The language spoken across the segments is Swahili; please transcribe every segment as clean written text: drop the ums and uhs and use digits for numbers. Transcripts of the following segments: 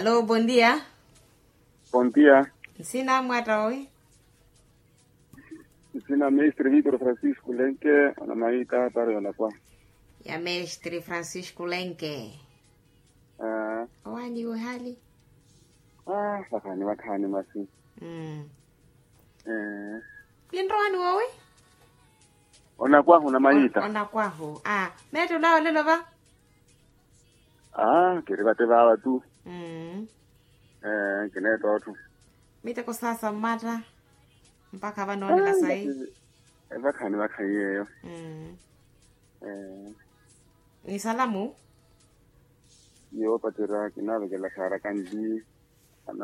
Alô, bom dia. Bom dia. Ensina mwata oi. Sina mestre Vitor Francisco Lenke na maita taro na kwa. Ya mestre Francisco Lenke. Wani uhali? Wakani masi. Lindro wani oi? Ona kwa una maita. Ona kwaho. Meto lao lelo ba? Kiri bate bawa tu. Kine tu. Mita ko sasa mata. Mpaka vanone la sai. Wakani yeyo. Ni salamu? Yo patira kinave ke la shara kanji. Ana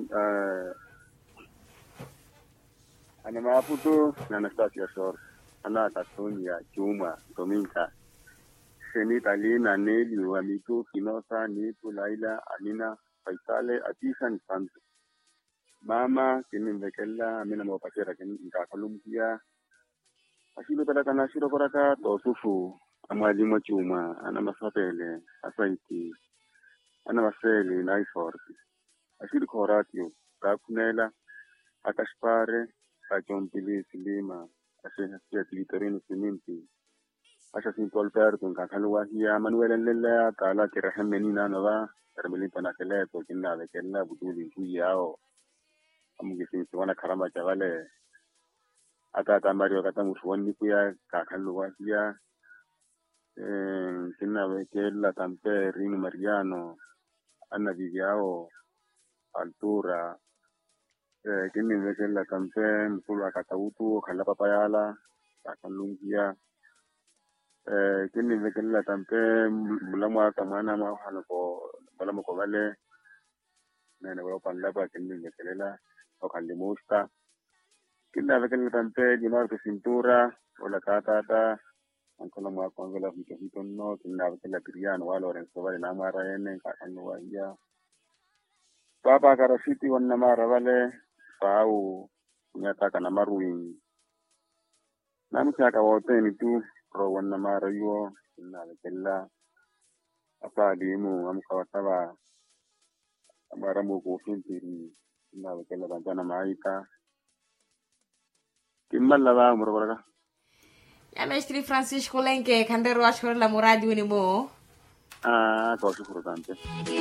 maputo na Anastasia Shor. Ana Tatonia Juma Dominka. Senita Lina Neli Wamito Kinosa Nitu Laila Amina Faisale Atisa Nisanto. Mama kinimvekela amina mawapatira kinikakalumkia. Asilo talaka na shiro koraka tosufu amwalimu chuma ana masapele asaiti ana maseli na isorti. Asilo koratio kakunela akashpare kachompili silima ashe tilitorini siminti. Asha Sinto Alberto nkakaluwa hiya Manuel Lella kala kirahemeni na nova termelita na keleto kinna de kella buduli kuyao amugisinsi wana karama chavale atata Mario katamushwani kuya kakaluwa hiya kinna de kella tampe Rino Mariano Anna Viviao Altura kinni de kella tampe mkulu katautu kala papayala kakalungia kini vekela tampe mulamu kamana ma hano ko mulamu ko vale nene wa panlaba kini vekelela o kalimusta kila vekela tampe dinar de cintura wala katata ankola ma ko vela hito no kila vekela Cristiano wala Lorenzo vale na mara ene kakano wa ya papa karafiti wana mara vale pau nyataka na maruin namchaka wote ni tu wana mara yo na kella asalimu amkawataba amara mo ko fintiri na kella bantana maika kimalla ba murbaraka Ya mestre Francisco Lenke kandero ashkoro la muradi wini mo. ko shukuru tante.